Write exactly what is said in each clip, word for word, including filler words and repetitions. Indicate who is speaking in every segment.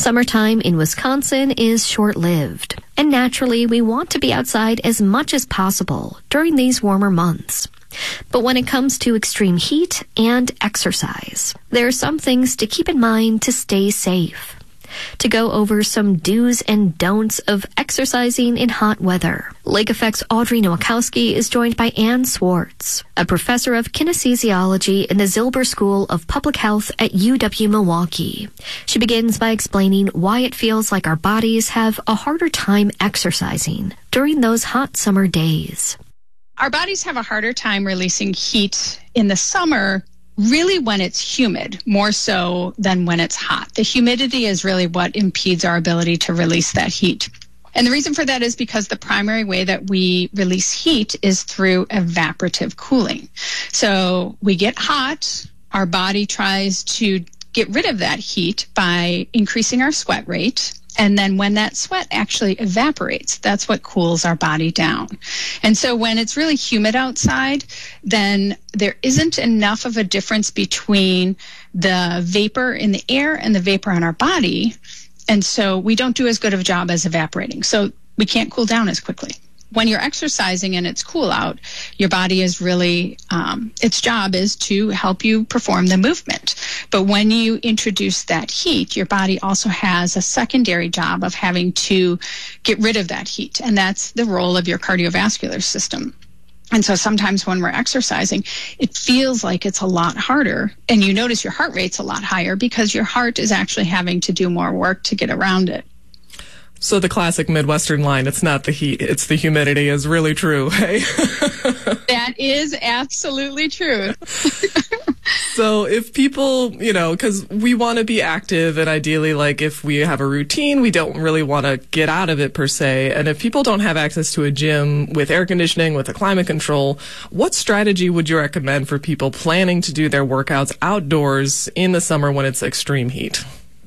Speaker 1: Summertime in Wisconsin is short-lived, and naturally we want to be outside as much as possible during these warmer months. But when it comes to extreme heat and exercise, there are some things to keep in mind to stay safe. To go over some do's and don'ts of exercising in hot weather, Lake Effect's Audrey Nowakowski is joined by Ann Swartz, a professor of kinesiology in the Zilber School of Public Health at U W-Milwaukee. She begins by explaining why it feels like our bodies have a harder time exercising during those hot summer days.
Speaker 2: Our bodies have a harder time releasing heat in the summer, really when it's humid, more so than when it's hot. The humidity is really what impedes our ability to release that heat. And the reason for that is because the primary way that we release heat is through evaporative cooling. So we get hot, our body tries to get rid of that heat by increasing our sweat rate. And then when that sweat actually evaporates, that's what cools our body down. And so when it's really humid outside, then there isn't enough of a difference between the vapor in the air and the vapor on our body. And so we don't do as good of a job as evaporating. So we can't cool down as quickly. When you're exercising and it's cool out, your body is really, um, its job is to help you perform the movement. But when you introduce that heat, your body also has a secondary job of having to get rid of that heat. And that's the role of your cardiovascular system. And so sometimes when we're exercising, it feels like it's a lot harder. And you notice your heart rate's a lot higher because your heart is actually having to do more work to get around it.
Speaker 3: So the classic Midwestern line, it's not the heat, it's the humidity, is really true, hey?
Speaker 2: That is absolutely true.
Speaker 3: So if people, you know, because we want to be active, and ideally, like, if we have a routine, we don't really want to get out of it per se. And if people don't have access to a gym with air conditioning, with a climate control, what strategy would you recommend for people planning to do their workouts outdoors in the summer when it's extreme heat?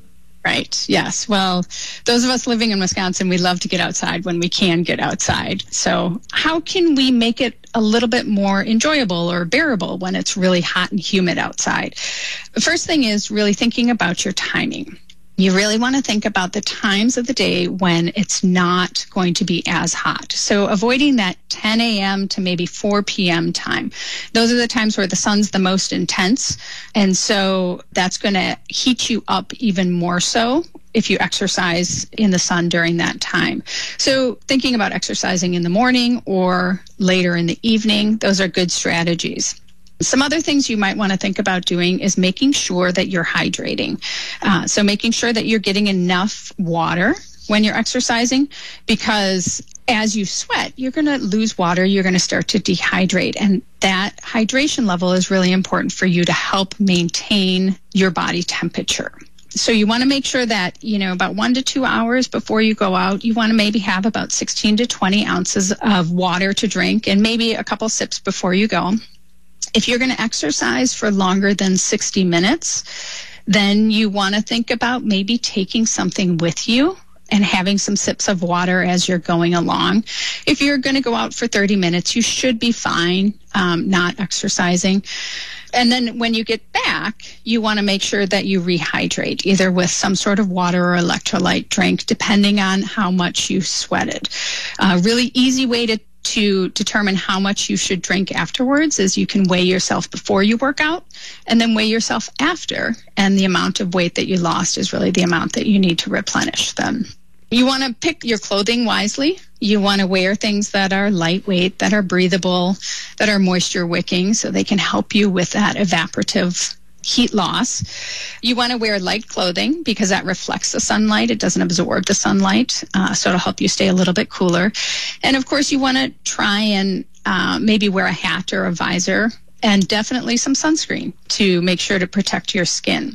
Speaker 2: Right. Yes. Well, those of us living in Wisconsin, we love to get outside when we can get outside. So how can we make it a little bit more enjoyable or bearable when it's really hot and humid outside? The first thing is really thinking about your timing. You really want to think about the times of the day when it's not going to be as hot. So avoiding that ten a.m. to maybe four p.m. time. Those are the times where the sun's the most intense. And so that's going to heat you up even more so if you exercise in the sun during that time. So thinking about exercising in the morning or later in the evening, those are good strategies. Some other things you might want to think about doing is making sure that you're hydrating. Uh, so making sure that you're getting enough water when you're exercising, because as you sweat, you're going to lose water, you're going to start to dehydrate. And that hydration level is really important for you to help maintain your body temperature. So you want to make sure that, you know, about one to two hours before you go out, you want to maybe have about sixteen to twenty ounces of water to drink and maybe a couple sips before you go. If you're going to exercise for longer than sixty minutes, then you want to think about maybe taking something with you and having some sips of water as you're going along. If you're going to go out for thirty minutes, you should be fine um, not exercising. And then when you get back, you want to make sure that you rehydrate, either with some sort of water or electrolyte drink, depending on how much you sweated. A really easy way to to determine how much you should drink afterwards is you can weigh yourself before you work out and then weigh yourself after. And the amount of weight that you lost is really the amount that you need to replenish them. You want to pick your clothing wisely. You want to wear things that are lightweight, that are breathable, that are moisture wicking, so they can help you with that evaporative heat loss. You want to wear light clothing because that reflects the sunlight. It doesn't absorb the sunlight, uh, so it'll help you stay a little bit cooler. And of course, you want to try and uh, maybe wear a hat or a visor and definitely some sunscreen to make sure to protect your skin.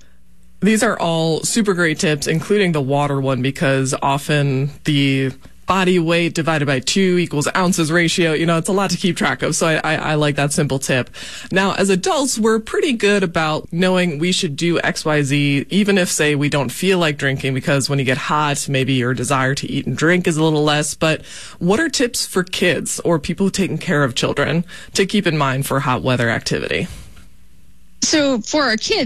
Speaker 3: These are all super great tips, including the water one, because often the body weight divided by two equals ounces ratio. You know, it's a lot to keep track of. So I, I, I like that simple tip. Now, as adults, we're pretty good about knowing we should do X Y Z, even if, say, we don't feel like drinking, because when you get hot, maybe your desire to eat and drink is a little less. But what are tips for kids or people taking care of children to keep in mind for hot weather activity?
Speaker 2: So for our kids,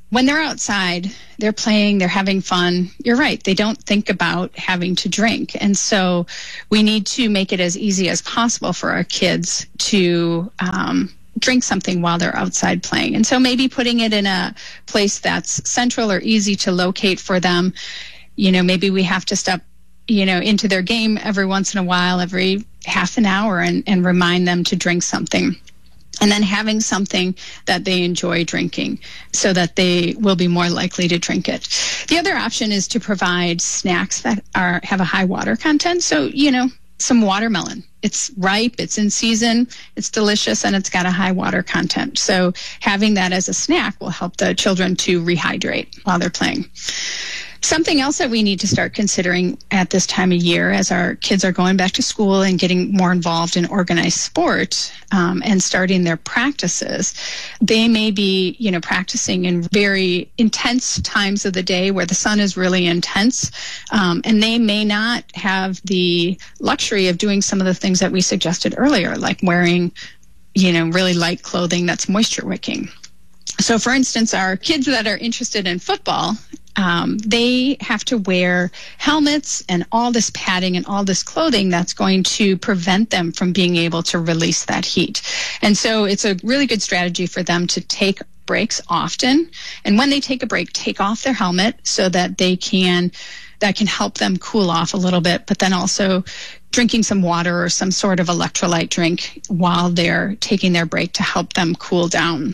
Speaker 2: when they're outside, they're playing, they're having fun. You're right. They don't think about having to drink. And so we need to make it as easy as possible for our kids to um, drink something while they're outside playing. And so maybe putting it in a place that's central or easy to locate for them. You know, maybe we have to step, you know, into their game every once in a while, every half an hour, and, and remind them to drink something. And then having something that they enjoy drinking so that they will be more likely to drink it. The other option is to provide snacks that are have a high water content. So, you know, some watermelon. It's ripe, it's in season, it's delicious, and it's got a high water content. So having that as a snack will help the children to rehydrate while they're playing. Something else that we need to start considering at this time of year as our kids are going back to school and getting more involved in organized sport um, and starting their practices, they may be, you know, practicing in very intense times of the day where the sun is really intense, um, and they may not have the luxury of doing some of the things that we suggested earlier, like wearing, you know, really light clothing that's moisture wicking. So, for instance, our kids that are interested in football, Um, they have to wear helmets and all this padding and all this clothing that's going to prevent them from being able to release that heat. And so it's a really good strategy for them to take breaks often. And when they take a break, take off their helmet so that they can, that can help them cool off a little bit, but then also drinking some water or some sort of electrolyte drink while they're taking their break to help them cool down.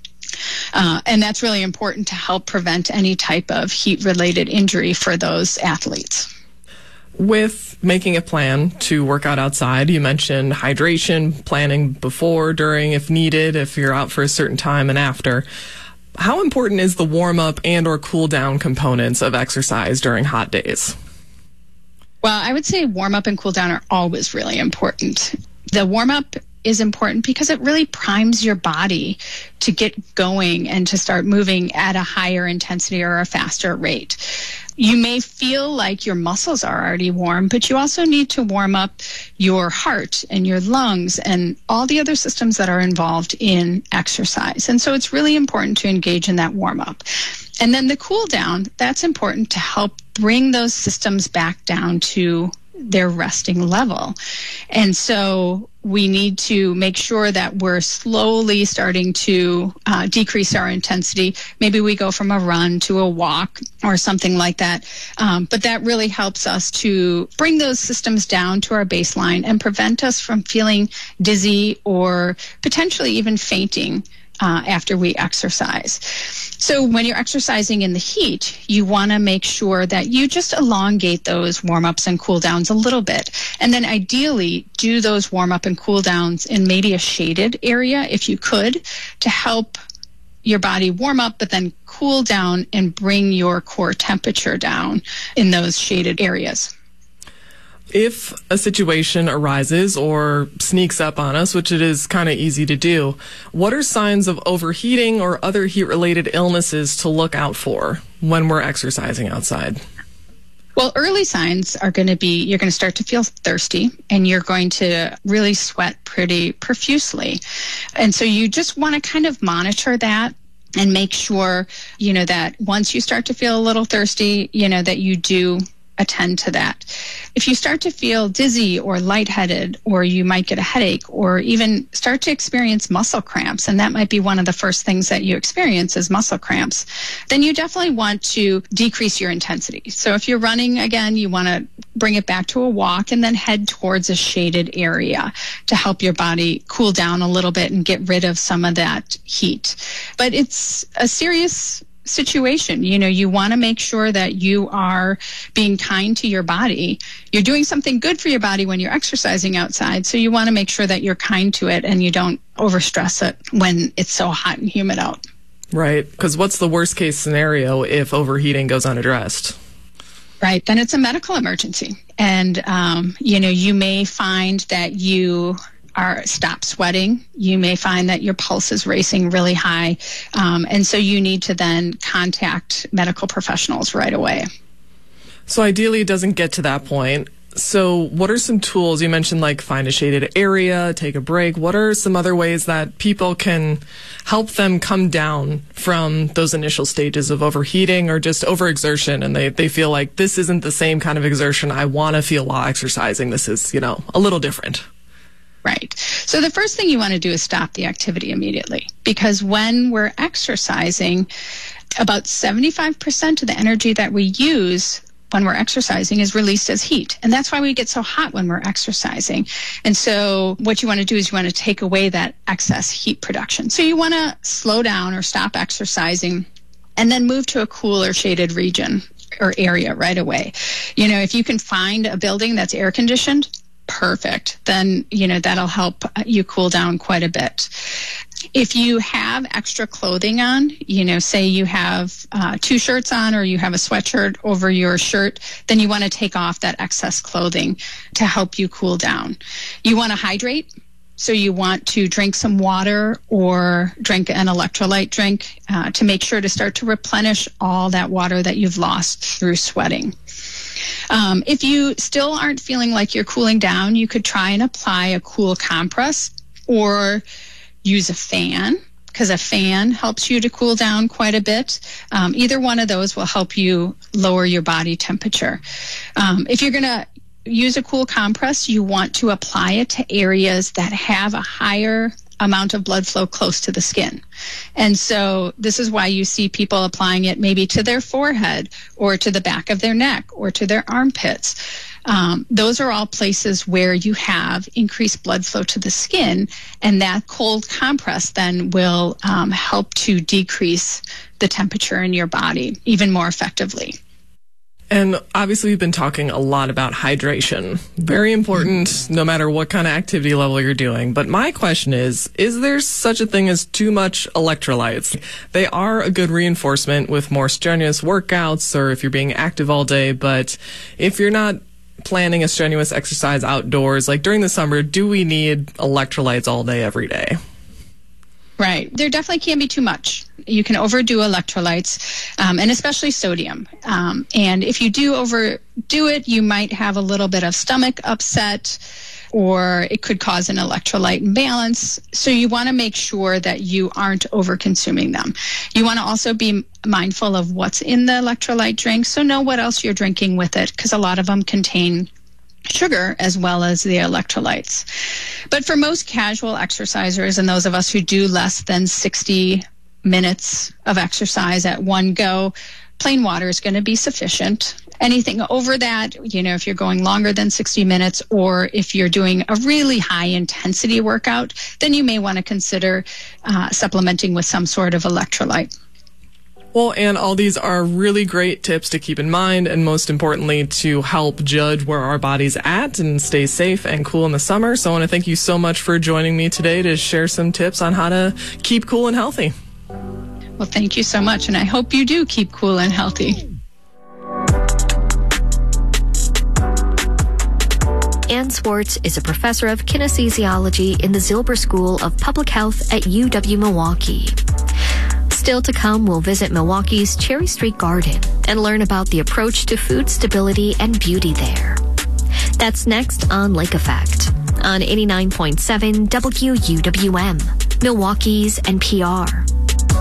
Speaker 2: Uh, and that's really important to help prevent any type of heat-related injury for those athletes.
Speaker 3: With making a plan to work out outside, you mentioned hydration, planning before, during, if needed, if you're out for a certain time and after. How important is the warm-up and or cool-down components of exercise during hot days?
Speaker 2: Well, I would say warm-up and cool-down are always really important. The warm-up is important because it really primes your body to get going and to start moving at a higher intensity or a faster rate. You may feel like your muscles are already warm, but you also need to warm up your heart and your lungs and all the other systems that are involved in exercise. And so it's really important to engage in that warm up. And then the cool down, that's important to help bring those systems back down to their resting level. And so we need to make sure that we're slowly starting to uh, decrease our intensity. Maybe we go from a run to a walk or something like that. Um, but that really helps us to bring those systems down to our baseline and prevent us from feeling dizzy or potentially even fainting uh, after we exercise. So when you're exercising in the heat, you want to make sure that you just elongate those warm-ups and cool-downs a little bit. And then ideally do those warm-up and cool-downs in maybe a shaded area, if you could, to help your body warm up, but then cool down and bring your core temperature down in those shaded areas.
Speaker 3: If a situation arises or sneaks up on us, which it is kind of easy to do, what are signs of overheating or other heat-related illnesses to look out for when we're exercising outside?
Speaker 2: Well, early signs are going to be you're going to start to feel thirsty and you're going to really sweat pretty profusely. And so you just want to kind of monitor that and make sure, you know, that once you start to feel a little thirsty, you know, that you do attend to that. If you start to feel dizzy or lightheaded, or you might get a headache, or even start to experience muscle cramps, and that might be one of the first things that you experience is muscle cramps, then you definitely want to decrease your intensity. So if you're running, again, you want to bring it back to a walk and then head towards a shaded area to help your body cool down a little bit and get rid of some of that heat. But it's a serious situation. You know, you want to make sure that you are being kind to your body. You're doing something good for your body when you're exercising outside, so you want to make sure that you're kind to it and you don't overstress it when it's so hot and humid out.
Speaker 3: Right, because what's the worst case scenario if overheating goes unaddressed?
Speaker 2: Right, then it's a medical emergency. And, um, you know, you may find that you are stop sweating. You may find that your pulse is racing really high. Um, and so you need to then contact medical professionals right away.
Speaker 3: So ideally it doesn't get to that point. So what are some tools? You mentioned like find a shaded area, take a break. What are some other ways that people can help them come down from those initial stages of overheating or just overexertion, and they, they feel like this isn't the same kind of exertion I want to feel while exercising. This is, you know, a little different.
Speaker 2: Right. So the first thing you want to do is stop the activity immediately, because when we're exercising, about seventy-five percent of the energy that we use when we're exercising is released as heat. And that's why we get so hot when we're exercising. And so what you want to do is you want to take away that excess heat production. So you want to slow down or stop exercising and then move to a cooler shaded region or area right away. You know, if you can find a building that's air conditioned, perfect. Then, you know, that'll help you cool down quite a bit. If you have extra clothing on, you know, say you have uh, two shirts on or you have a sweatshirt over your shirt, then you want to take off that excess clothing to help you cool down. You want to hydrate. So you want to drink some water or drink an electrolyte drink uh, to make sure to start to replenish all that water that you've lost through sweating. Um, if you still aren't feeling like you're cooling down, you could try and apply a cool compress or use a fan, because a fan helps you to cool down quite a bit. Um, either one of those will help you lower your body temperature. Um, if you're going to use a cool compress, you want to apply it to areas that have a higher amount of blood flow close to the skin. And so this is why you see people applying it maybe to their forehead or to the back of their neck or to their armpits. Um, those are all places where you have increased blood flow to the skin, and that cold compress then will um, help to decrease the temperature in your body even more effectively.
Speaker 3: And obviously we've been talking a lot about hydration. Very important no matter what kind of activity level you're doing. But my question is, is there such a thing as too much electrolytes? They are a good reinforcement with more strenuous workouts or if you're being active all day. But if you're not planning a strenuous exercise outdoors, like during the summer, do we need electrolytes all day, every day?
Speaker 2: Right. There definitely can be too much. You can overdo electrolytes, um, and especially sodium. Um, and if you do overdo it, you might have a little bit of stomach upset, or it could cause an electrolyte imbalance. So you want to make sure that you aren't over-consuming them. You want to also be mindful of what's in the electrolyte drink, so know what else you're drinking with it, because a lot of them contain sugar as well as the electrolytes. But for most casual exercisers and those of us who do less than sixty minutes of exercise at one go, plain water is going to be sufficient. Anything over that, you know, if you're going longer than sixty minutes or if you're doing a really high intensity workout, then you may want to consider uh, supplementing with some sort of electrolyte.
Speaker 3: Well, and all these are really great tips to keep in mind, and most importantly, to help judge where our body's at and stay safe and cool in the summer. So I want to thank you so much for joining me today to share some tips on how to keep cool and healthy.
Speaker 2: Well, thank you so much, and I hope you do keep cool and healthy.
Speaker 1: Ann Swartz is a professor of kinesiology in the Zilber School of Public Health at U W-Milwaukee. Still to come, we'll visit Milwaukee's Cherry Street Garden and learn about the approach to food stability and beauty there. That's next on Lake Effect on eighty-nine point seven W U W M, Milwaukee's N P R.